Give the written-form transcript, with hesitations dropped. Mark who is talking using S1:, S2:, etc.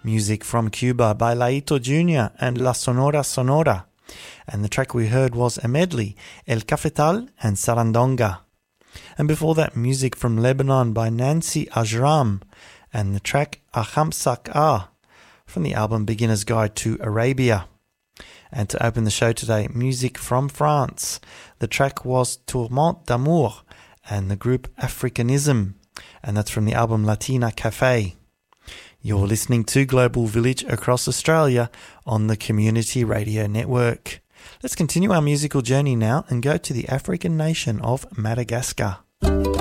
S1: Music from Cuba by Laito Jr. and La Sonora Sonora. And the track we heard was a medley, El Cafetal and Sarandonga. And before that, music from Lebanon by Nancy Ajram and the track Ahamsak Ah from the album Beginner's Guide to Arabia. And to open the show today, music from France. The track was Tourment d'Amour and the group Africanism, and that's from the album Latina Cafe. You're listening to Global Village across Australia on the Community Radio Network. Let's continue our musical journey now and go to the African nation of Madagascar.